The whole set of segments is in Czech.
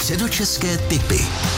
Středočeské tipy.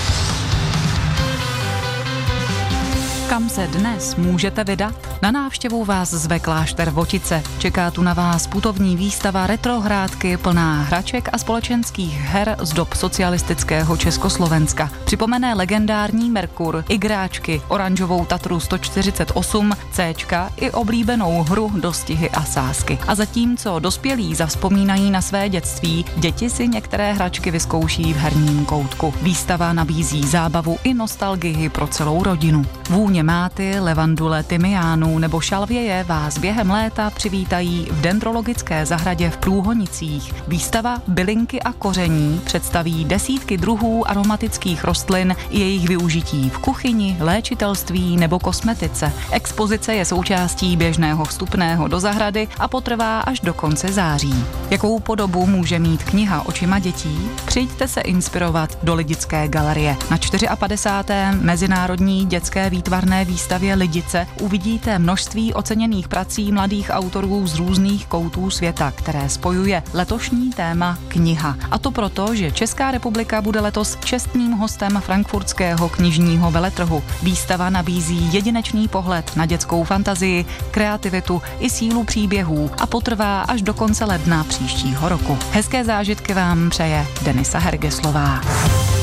Kam se dnes můžete vydat? Na návštěvu vás zve klášter Votice. Čeká tu na vás putovní výstava retrohrádky plná hraček a společenských her z dob socialistického Československa. Připomene legendární Merkur, igráčky, oranžovou Tatru 148, Cčka i oblíbenou hru Dostihy a sázky. A zatímco dospělí zavzpomínají na své dětství, děti si některé hračky vyzkouší v herním koutku. Výstava nabízí zábavu i nostalgii pro celou rodinu. Vůně máty, levandule, tymiánů nebo šalvěje vás během léta přivítají v dendrologické zahradě v Průhonicích. Výstava Bylinky a koření představí desítky druhů aromatických rostlin i jejich využití v kuchyni, léčitelství nebo kosmetice. Expozice je součástí běžného vstupného do zahrady a potrvá až do konce září. Jakou podobu může mít kniha očima dětí? Přijďte se inspirovat do Lidické galerie. Na 54. Mezinárodní dětské výtvarné výstavě Lidice uvidíte množství oceněných prací mladých autorů z různých koutů světa, které spojuje letošní téma kniha. A to proto, že Česká republika bude letos čestným hostem frankfurtského knižního veletrhu. Výstava nabízí jedinečný pohled na dětskou fantazii, kreativitu i sílu příběhů a potrvá až do konce ledna příštího roku. Hezké zážitky vám přeje Denisa Hergeslová.